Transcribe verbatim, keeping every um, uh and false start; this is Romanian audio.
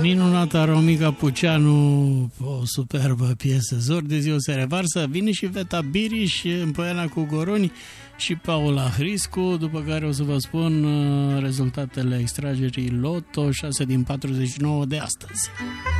Minunata Romica Puceanu, o superbă piesă. Zor de zi o se revarsă. Vine și Veta Biriș în Poiana cu Goroni și Paula Hriscu, după care o să vă spun rezultatele extragerii Loto șase din patruzeci și nouă de astăzi.